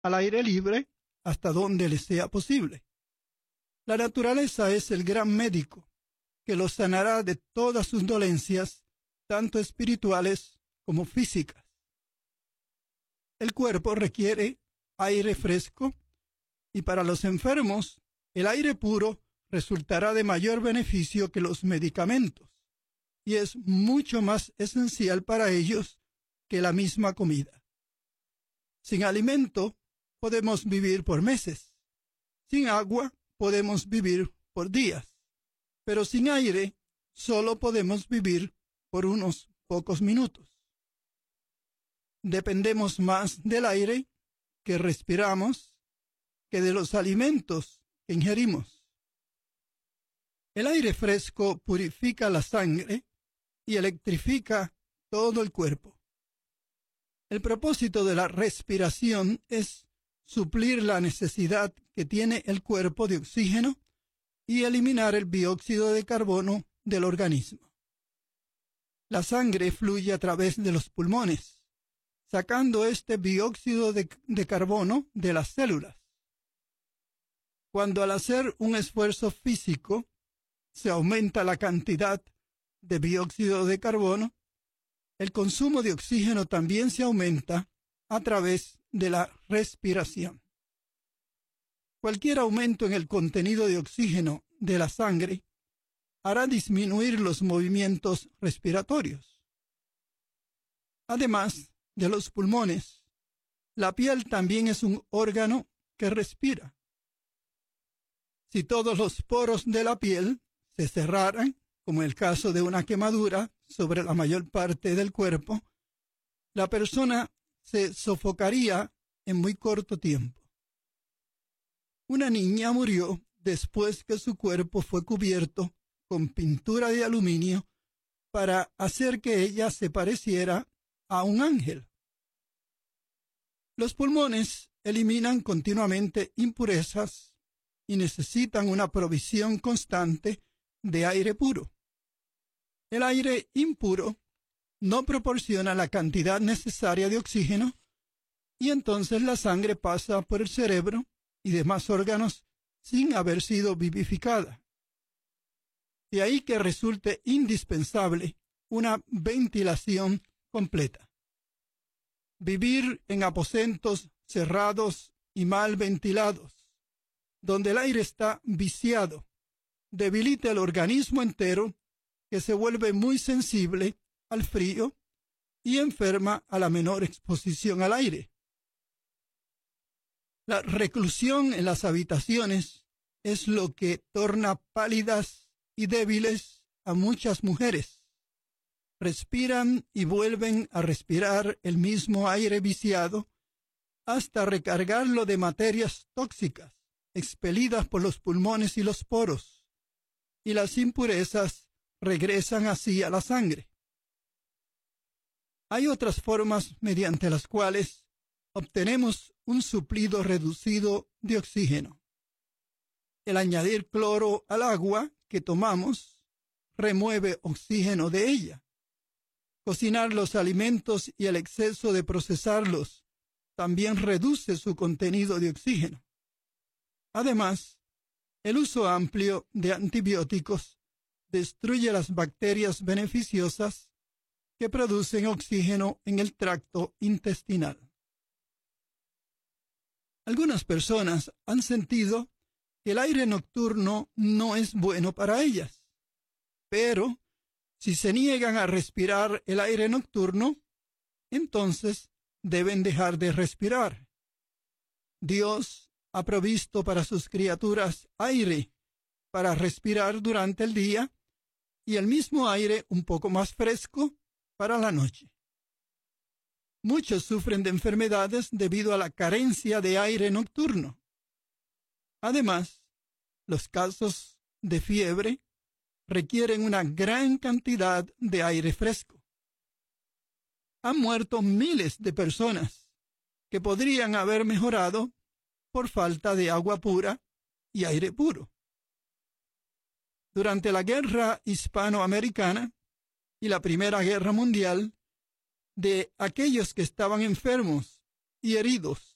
al aire libre hasta donde les sea posible. La naturaleza es el gran médico que los sanará de todas sus dolencias, tanto espirituales como físicas. El cuerpo requiere aire fresco y para los enfermos el aire puro resultará de mayor beneficio que los medicamentos y es mucho más esencial para ellos que la misma comida. Sin alimento podemos vivir por meses, sin agua podemos vivir por días, pero sin aire solo podemos vivir por unos pocos minutos. Dependemos más del aire que respiramos que de los alimentos que ingerimos. El aire fresco purifica la sangre y electrifica todo el cuerpo. El propósito de la respiración es suplir la necesidad que tiene el cuerpo de oxígeno y eliminar el dióxido de carbono del organismo. La sangre fluye a través de los pulmones, sacando este dióxido de carbono de las células. Cuando al hacer un esfuerzo físico se aumenta la cantidad de dióxido de carbono, el consumo de oxígeno también se aumenta a través de la respiración. Cualquier aumento en el contenido de oxígeno de la sangre hará disminuir los movimientos respiratorios. Además de los pulmones, la piel también es un órgano que respira. Si todos los poros de la piel se cerraran, como el caso de una quemadura sobre la mayor parte del cuerpo, la persona se sofocaría en muy corto tiempo. Una niña murió después que su cuerpo fue cubierto con pintura de aluminio para hacer que ella se pareciera a un ángel. Los pulmones eliminan continuamente impurezas y necesitan una provisión constante de aire puro. El aire impuro no proporciona la cantidad necesaria de oxígeno y entonces la sangre pasa por el cerebro y demás órganos sin haber sido vivificada. De ahí que resulte indispensable una ventilación completa. Vivir en aposentos cerrados y mal ventilados, donde el aire está viciado, debilita el organismo entero, que se vuelve muy sensible al frío y enferma a la menor exposición al aire. La reclusión en las habitaciones es lo que torna pálidas y débiles a muchas mujeres. Respiran y vuelven a respirar el mismo aire viciado hasta recargarlo de materias tóxicas expelidas por los pulmones y los poros, y las impurezas regresan así a la sangre. Hay otras formas mediante las cuales obtenemos un suplido reducido de oxígeno. El añadir cloro al agua que tomamos remueve oxígeno de ella. Cocinar los alimentos y el exceso de procesarlos también reduce su contenido de oxígeno. Además, el uso amplio de antibióticos destruye las bacterias beneficiosas que producen oxígeno en el tracto intestinal. Algunas personas han sentido que el aire nocturno no es bueno para ellas, pero si se niegan a respirar el aire nocturno, entonces deben dejar de respirar. Dios ha provisto para sus criaturas aire para respirar durante el día y el mismo aire un poco más fresco para la noche. Muchos sufren de enfermedades debido a la carencia de aire nocturno. Además, los casos de fiebre requieren una gran cantidad de aire fresco. Han muerto miles de personas que podrían haber mejorado por falta de agua pura y aire puro. Durante la Guerra Hispanoamericana y la Primera Guerra Mundial, de aquellos que estaban enfermos y heridos